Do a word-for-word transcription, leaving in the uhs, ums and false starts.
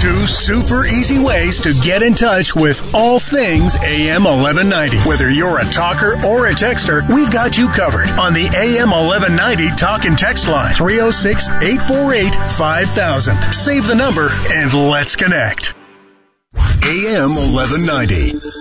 Two super easy ways to get in touch with all things A M eleven ninety. Whether you're a talker or a texter, we've got you covered on the A M eleven ninety talk and text line, three oh six, eight four eight, five thousand. Save the number and let's connect. A M eleven ninety,